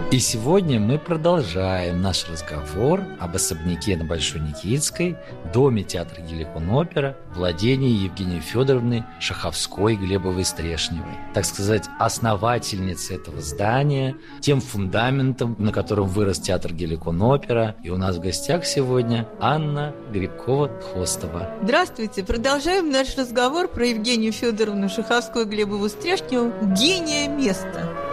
И сегодня мы продолжаем наш разговор об особняке на Большой Никитской, доме театра Геликон-опера, владении Евгении Федоровны Шаховской-Глебовой-Стрешневой. Так сказать, основательницы этого здания, тем фундаментом, на котором вырос театр Геликон-опера. И у нас в гостях сегодня Анна Грибкова-Тхостова. Здравствуйте! Продолжаем наш разговор про Евгению Федоровну Шаховскую-Глебову-Стрешневу. Гения места.